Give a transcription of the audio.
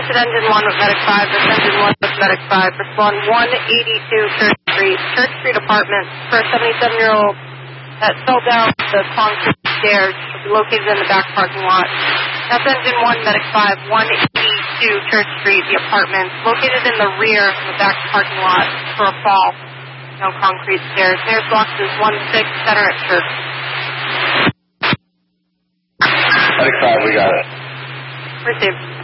to Engine 1 with Medic 5. This Engine 1 with Medic 5. Respond 182 Church Street. Church Street Apartments for a 77-year-old that fell down the concrete stairs located in the back parking lot. That's Engine 1, Medic 5, 182 Church Street, the apartments, located in the rear of the back parking lot for a fall down concrete stairs. Nearest box is 16 Center at Church. Medic 5, we got it. Received.